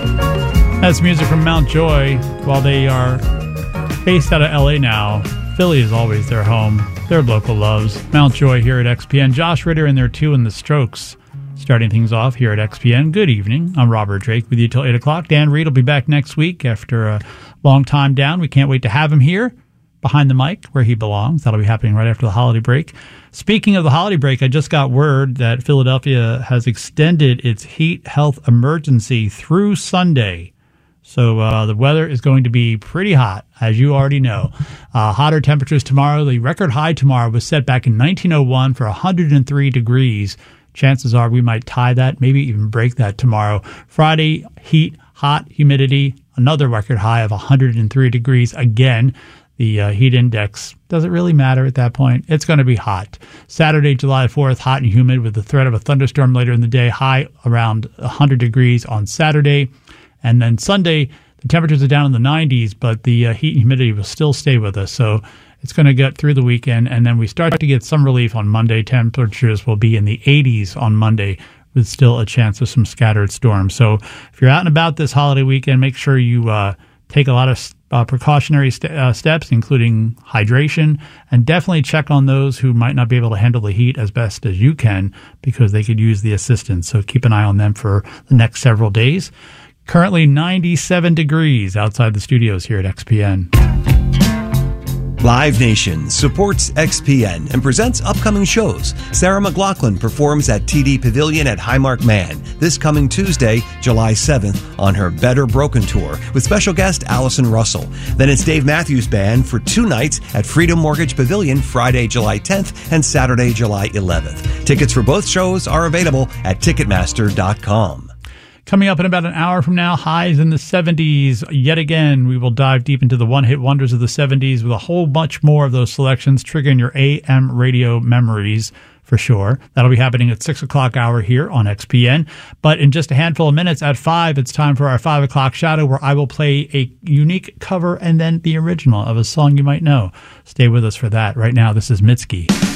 That's music from Mount Joy. While they are based out of LA now, Philly is always their home. Their local loves. Mount Joy here at XPN. Josh Ritter in there too in the Strokes. Starting things off here at XPN. Good evening. I'm Robert Drake with you till 8 o'clock. Dan Reed will be back next week after a long time down. We can't wait to have him here behind the mic where he belongs. That'll be happening right after the holiday break. Speaking of the holiday break, I just got word that Philadelphia has extended its heat health emergency through Sunday. So the weather is going to be pretty hot, as you already know. Hotter temperatures tomorrow. The record high tomorrow was set back in 1901 for 103 degrees. Chances are we might tie that, maybe even break that tomorrow. Friday, heat, hot, humidity, another record high of 103 degrees. Again, the heat index doesn't really matter at that point. It's going to be hot. Saturday, July 4th, hot and humid with the threat of a thunderstorm later in the day. High around 100 degrees on Saturday. And then Sunday, the temperatures are down in the 90s, but the heat and humidity will still stay with us. So it's going to get through the weekend, and then we start to get some relief on Monday. Temperatures will be in the 80s on Monday with still a chance of some scattered storms. So if you're out and about this holiday weekend, make sure you take a lot of precautionary steps, including hydration, and definitely check on those who might not be able to handle the heat as best as you can because they could use the assistance. So keep an eye on them for the next several days. Currently 97 degrees outside the studios here at XPN. Live Nation supports XPN and presents upcoming shows. Sarah McLachlan performs at TD Pavilion at Highmark Man this coming Tuesday, July 7th, on her Better Broken tour with special guest Allison Russell. Then it's Dave Matthews Band for 2 nights at Freedom Mortgage Pavilion Friday, July 10th and Saturday, July 11th. Tickets for both shows are available at Ticketmaster.com. Coming up in about an hour from now, highs in the 70s. Yet again, we will dive deep into the one-hit wonders of the 70s with a whole bunch more of those selections, triggering your AM radio memories for sure. That'll be happening at 6 o'clock hour here on XPN. But in just a handful of minutes, at 5, it's time for our 5 o'clock shadow, where I will play a unique cover and then the original of a song you might know. Stay with us for that. Right now, this is Mitski.